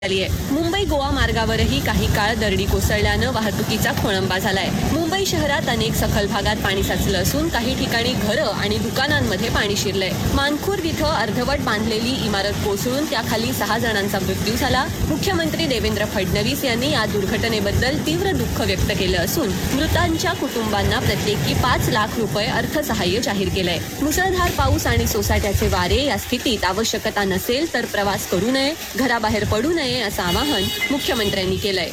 झाली आहे। मुंबई गोवा मार्गावरही काही काळ दरडी कोसळल्यानं वाहतुकीचा खोळंबा झालाय। मुंबई शहरात अनेक सखल भागात पाणी साचलं असून काही ठिकाणी घरं आणि दुकानांमध्ये पाणी शिरलंय। मानखुर्द इथं अर्धवट बांधलेली इमारत कोसळून त्याखाली 6 जणांचा मृत्यू झाला। मुख्यमंत्री देवेंद्र फडणवीस यांनी या दुर्घटनेबद्दल तीव्र दुःख व्यक्त केलं असून मृतांच्या कुटुंबांना प्रत्येकी 5 लाख रुपये अर्थसहाय्य जाहीर केलंय। मुसळधार पाऊस आणि सोसाट्याचे वारे या स्थितीत आवश्यकता नसेल तर प्रवास करू नये, घराबाहेर पडू नये असं आवाहन मुख्यमंत्र्यांनी केलंय।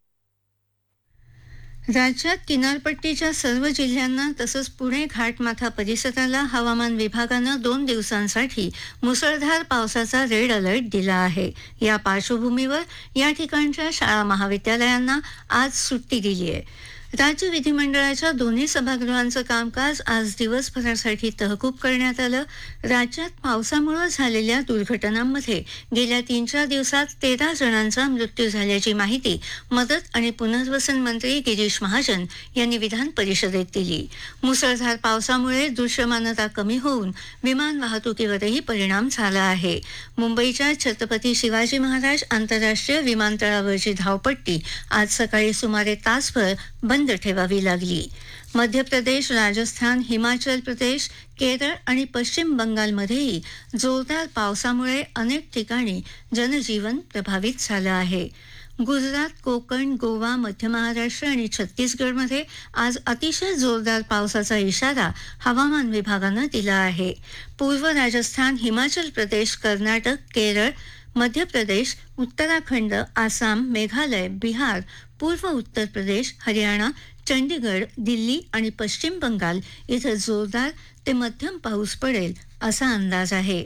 राज्यात किनारपट्टीच्या सर्व जिल्ह्यांना तसंच पुणे घाटमाथा परिसराला हवामान विभागानं 2 दिवसांसाठी मुसळधार पावसाचा रेड अलर्ट दिला आहे। या पार्श्वभूमीवर या ठिकाणच्या शाळा महाविद्यालयांना आज सुट्टी दिली आहे। राज्य विधिमंडळाच्या दोन्ही सभागृहांचं कामकाज आज दिवसभरासाठी तहकूब करण्यात आलं। राज्यात पावसामुळे झालेल्या दुर्घटनांमध्ये गेल्या 3-4 दिवसात 13 जणांचा मृत्यू झाल्याची माहिती मदत आणि पुनर्वसन मंत्री गिरीश महाजन यांनी विधान परिषदेत दिली। मुसळधार पावसामुळे दृश्यमानता कमी होऊन विमान वाहतुकीवरही परिणाम झाला आहे। मुंबईच्या छत्रपती शिवाजी महाराज आंतरराष्ट्रीय विमानतळावरची धावपट्टी आज सकाळी सुमारे तासभर बंद ठेवावी लागली। मध्य प्रदेश, राजस्थान, हिमाचल प्रदेश, केरळ आणि पश्चिम बंगालमध्येही जोरदार पावसामुळे अनेक ठिकाणी जनजीवन प्रभावित झालं आहे। गुजरात, कोकण, गोवा, मध्य महाराष्ट्र आणि छत्तीसगडमध्ये आज अतिशय जोरदार पावसाचा इशारा हवामान विभागानं दिला आहे। पूर्व राजस्थान, हिमाचल प्रदेश, कर्नाटक, केरळ, मध्य प्रदेश, उत्तराखंड, आसाम, मेघालय, बिहार, पूर्व उत्तर प्रदेश, हरियाणा, चंडीगड, दिल्ली आणि पश्चिम बंगाल इथं जोरदार ते मध्यम पाऊस पडेल असा अंदाज आहे।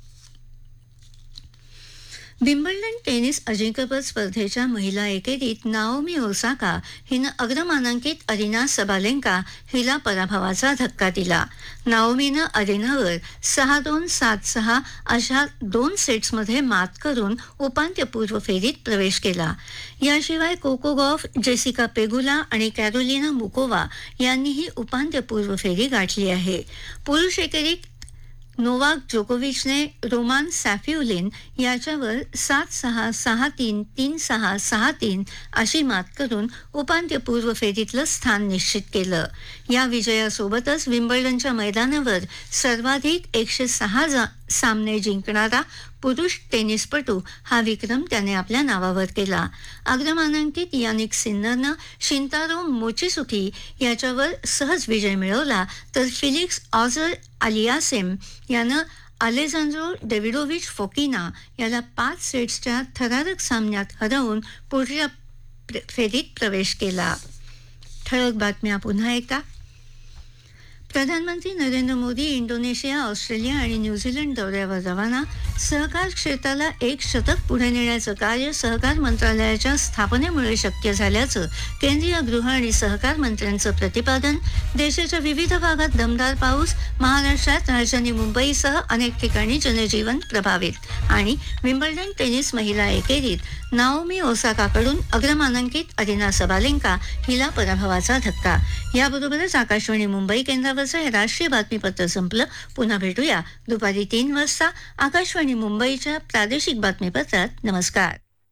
विम्बल्डन टेनिस अजिंक्यपद स्पर्धेच्या महिला एकेरीत नाओमी ओसाका हिनं अग्रमानांकित अरिना सबालेंका हिला पराभवाचा धक्का दिला। नाओमीनं अरिनावर 6-2, 7-6 अशा 2 सेट्समध्ये मात करून उपांत्यपूर्व फेरीत प्रवेश केला। याशिवाय कोको गॉफ, जेसिका पेगुला आणि कॅरोलिना मुकोवा यांनीही उपांत्यपूर्व फेरी गाठली आहे। पुरुष एकेरीत नोवाक जोकोविचने रोमान सॅफिउलिन याच्यावर 7-6, 6-3, 3-6, 6-3 अशी मात करून उपांत्यपूर्व फेरीतलं स्थान निश्चित केलं। या विजयासोबतच विम्बल्डनच्या मैदानावर सर्वाधिक 106 सामने जिंकणारा पुरुष टेनिसपटू हा विक्रम त्याने आपल्या नावावर केला। अग्रमानांकित यानिक सिन्नरनं शिंतारो मोचिसुकी याच्यावर सहज विजय मिळवला, तर फिलिक्स ऑझर अलियासेम यानं अलेजांद्रो डेव्हिडोविच फोकिना याला 5 सेट्सच्या थरारक सामन्यात हरवून पुढच्या फेरीत प्रवेश केला। ठळक बातम्या पुन्हा एकदा। प्रधानमंत्री नरेंद्र मोदी इंडोनेशिया, ऑस्ट्रेलिया आणि न्यूझीलंड दौऱ्यावर रवाना। सहकार क्षेत्राला 1 शतक पुढे नेण्याचं कार्य सहकार मंत्रालयाच्या स्थापनेमुळे शक्य झाल्याचं केंद्रीय गृह आणि सहकार मंत्र्यांचं प्रतिपादन। देशाच्या विविध भागात दमदार पाऊस, महाराष्ट्रात राजधानी मुंबईसह अनेक ठिकाणी जनजीवन प्रभावित। आणि विम्बल्डन टेनिस महिला एकेरीत नाओमी ओसाकाकडून अग्रमानांकित अरिना सबालेंका हिला पराभवाचा धक्का। याबरोबरच आकाशवाणी मुंबई केंद्रावरचं हे राष्ट्रीय बातमीपत्र संपलं। पुन्हा भेटूया दुपारी 3 वाजता आकाशवाणी मुंबईच्या प्रादेशिक बातमीपत्रात। नमस्कार।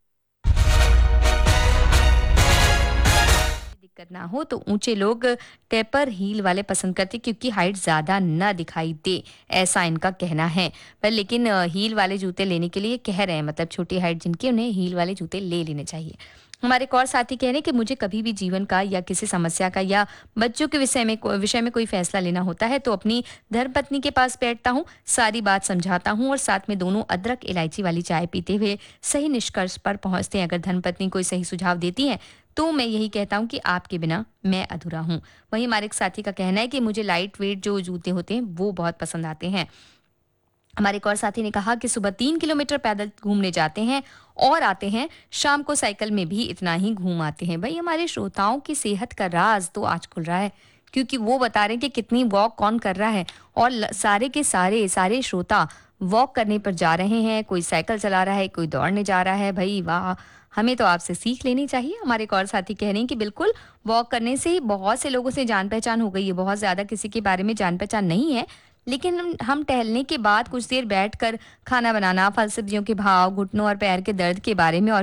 दिक्कत ना हो तो ऊंचे लोग टेपर हील वाले पसंद करते क्योंकि हाइट ज़्यादा न दिखाई दे, ऐसा इनका कहना है। पर लेकिन हील वाले जूते लेने के लिए कह रहे हैं, मतलब छोटी हाइट जिनकी उन्हें हील वाले जूते ले लेने चाहिए। हमारे एक और साथी कह रहे हैं कि मुझे कभी भी जीवन का या किसी समस्या का या बच्चों के विषय में कोई फैसला लेना होता है तो अपनी धर्मपत्नी के पास बैठता हूँ, सारी बात समझाता हूँ और साथ में दोनों अदरक इलायची वाली चाय पीते हुए सही निष्कर्ष पर पहुंचते हैं। अगर धर्मपत्नी कोई सही सुझाव देती है तो मैं यही कहता हूँ कि आपके बिना मैं अधूरा हूँ। वहीं हमारे एक साथी का कहना है कि मुझे लाइट वेट जो जूते होते हैं वो बहुत पसंद आते हैं। हमारे एक और साथी ने कहा कि सुबह 3 किलोमीटर पैदल घूमने जाते हैं और आते हैं, शाम को साइकिल में भी इतना ही घूम आते हैं। भाई हमारे श्रोताओं की सेहत का राज तो आज खुल रहा है, क्योंकि वो बता रहे हैं कि कितनी वॉक कौन कर रहा है और सारे के सारे श्रोता वॉक करने पर जा रहे हैं। कोई साइकिल चला रहा है, कोई दौड़ने जा रहा है। भाई वाह, हमें तो आपसे सीख लेनी चाहिए। हमारे एक और साथी कह रहे हैं कि बिल्कुल वॉक करने से ही बहुत से लोगों से जान पहचान हो गई है। बहुत ज़्यादा किसी के बारे में जान पहचान नहीं है, लेकिन हम टहलने के बाद कुछ देर बैठकर खाना बनाना, फल सब्जियों के भाव, घुटनों और पैर के दर्द के बारे में और